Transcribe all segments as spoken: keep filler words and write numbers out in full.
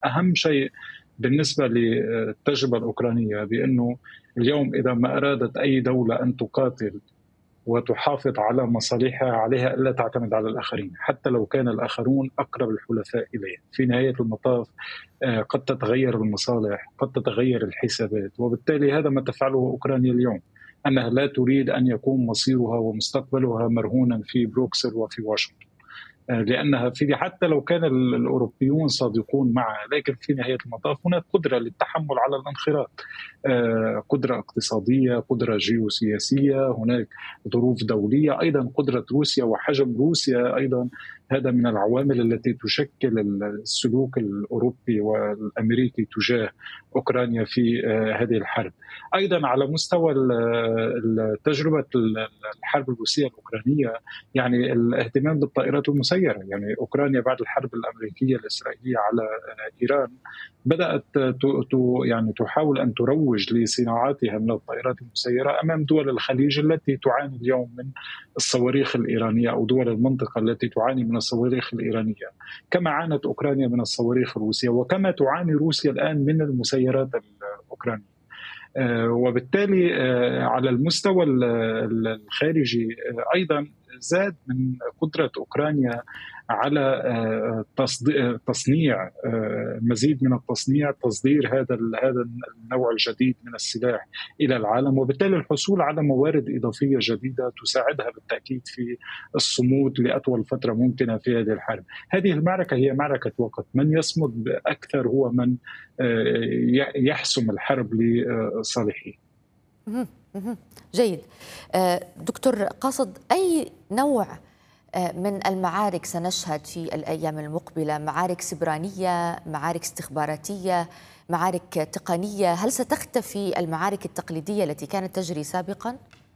أهم شيء بالنسبة للتجربة الأوكرانية بأنه اليوم إذا ما أرادت أي دولة أن تقاتل وتحافظ على مصالحها عليها ألا تعتمد على الآخرين، حتى لو كان الآخرون أقرب الحلفاء إليها. في نهاية المطاف قد تتغير المصالح، قد تتغير الحسابات، وبالتالي هذا ما تفعله أوكرانيا اليوم، أنها لا تريد أن يكون مصيرها ومستقبلها مرهونا في بروكسل وفي واشنطن، لأنها في حتى لو كان الأوروبيون صادقون معها، لكن في نهاية المطاف هناك قدرة للتحمل على الانخراط، قدرة اقتصادية، قدرة جيوسياسية، هناك ظروف دولية، أيضا قدرة روسيا وحجم روسيا أيضا. هذا من العوامل التي تشكل السلوك الأوروبي والأمريكي تجاه أوكرانيا في هذه الحرب. أيضا على مستوى تجربة الحرب الروسية الأوكرانية، يعني الاهتمام بالطائرات المسيرة، يعني أوكرانيا بعد الحرب الأمريكية الإسرائيلية على إيران بدأت يعني تحاول أن تروج لصناعاتها من الطائرات المسيرة أمام دول الخليج التي تعاني اليوم من الصواريخ الإيرانية، أو دول المنطقة التي تعاني من الصواريخ الإيرانية، كما عانت أوكرانيا من الصواريخ الروسية، وكما تعاني روسيا الآن من المسيرات الأوكرانية. وبالتالي على المستوى الخارجي أيضا زاد من قدرة أوكرانيا على تصنيع مزيد من التصنيع، تصدير هذا هذا النوع الجديد من السلاح إلى العالم، وبالتالي الحصول على موارد إضافية جديدة تساعدها بالتأكيد في الصمود لأطول فترة ممكنة في هذه الحرب. هذه المعركة هي معركة وقت، من يصمد أكثر هو من يحسم الحرب لصالحه. جيد. دكتور قاصد، أي نوع من المعارك سنشهد في الأيام المقبلة؟ معارك سبرانية، معارك استخباراتية، معارك تقنية؟ هل ستختفي المعارك التقليدية التي كانت تجري سابقا؟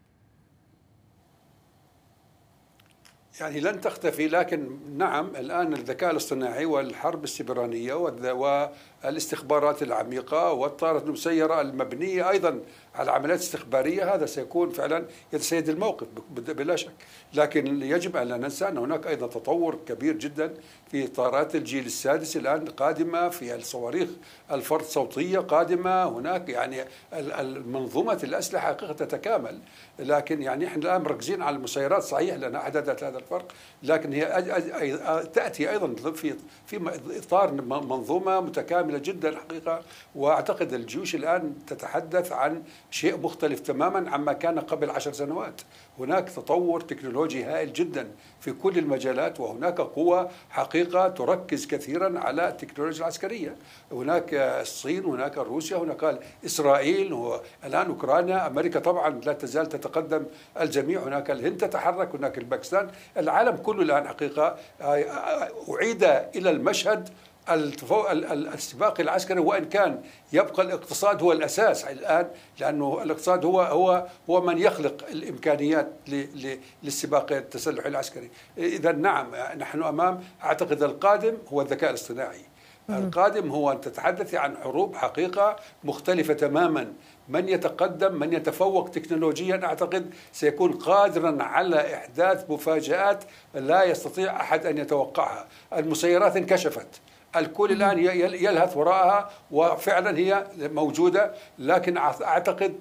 يعني لن تختفي، لكن نعم الآن الذكاء الاصطناعي والحرب السبرانية والاستخبارات العميقة والطائرات المسيرة المبنية أيضا على عمليات استخبارية، هذا سيكون فعلا يتسيد الموقف بلا شك. لكن يجب أن لا ننسى أن هناك أيضا تطور كبير جدا في طائرات الجيل السادس الآن قادمة، في الصواريخ الفرد صوتية قادمة، هناك يعني المنظومة الأسلحة حقيقة تتكامل. لكن يعني احنا الآن مركزين على المسيرات، صحيح لأنها أحدثت هذا الفرق، لكن هي تأتي أيضا في في إطار منظومة متكاملة جدا حقيقة. وأعتقد الجيوش الآن تتحدث عن شيء مختلف تماما عما كان قبل عشر سنوات. هناك تطور تكنولوجي هائل جدا في كل المجالات، وهناك قوة حقيقة تركز كثيرا على التكنولوجيا العسكرية. هناك الصين، هناك روسيا، هناك إسرائيل، الآن أوكرانيا، أمريكا طبعا لا تزال تتقدم الجميع، هناك الهند تتحرك، هناك الباكستان، العالم كله الآن حقيقة أعيد إلى المشهد السباق العسكري، وإن كان يبقى الاقتصاد هو الأساس الآن، لأنه الاقتصاد هو هو هو من يخلق الإمكانيات للسباق التسلحي العسكري. إذا نعم نحن أمام، أعتقد القادم هو الذكاء الاصطناعي. القادم هو أن تتحدث عن حروب حقيقة مختلفة تماما. من يتقدم، من يتفوق تكنولوجيا، أعتقد سيكون قادرا على إحداث مفاجآت لا يستطيع أحد أن يتوقعها. المسيرات انكشفت، الكل الآن يلهث وراءها، وفعلا هي موجودة، لكن أعتقد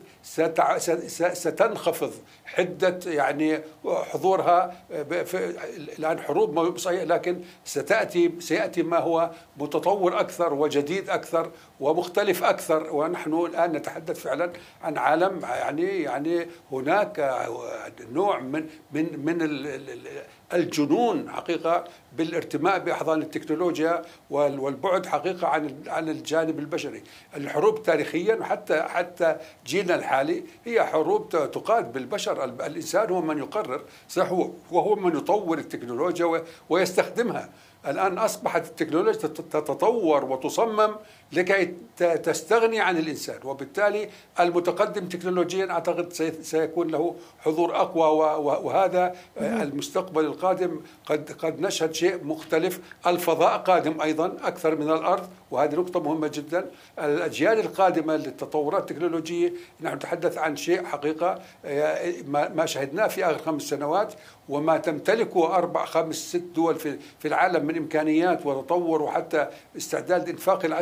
ستنخفض حدة يعني حضورها. الآن حروب صحيح، لكن ستأتي سيأتي ما هو متطور أكثر وجديد أكثر ومختلف أكثر. ونحن الآن نتحدث فعلا عن عالم يعني يعني هناك نوع من من من الجنون حقيقة بالارتماء بأحضان التكنولوجيا والبعد حقيقة عن عن الجانب البشري. الحروب تاريخيا حتى حتى جيلنا الحالي هي حروب تقاد بالبشر، الإنسان هو من يقرر، صح، وهو من يطور التكنولوجيا ويستخدمها. الآن أصبحت التكنولوجيا تتطور وتصمم لكي تستغني عن الإنسان، وبالتالي المتقدم تكنولوجيا أعتقد سيكون له حضور أقوى، وهذا المستقبل القادم. قد قد نشهد شيء مختلف. الفضاء قادم أيضا أكثر من الأرض، وهذه نقطة مهمة جدا. الأجيال القادمة للتطورات التكنولوجية، نحن نتحدث عن شيء حقيقة ما شهدناه في آخر خمس سنوات، وما تمتلكه أربع خمس ست دول في في العالم من إمكانيات وتطور وحتى استعداد إنفاق العسكري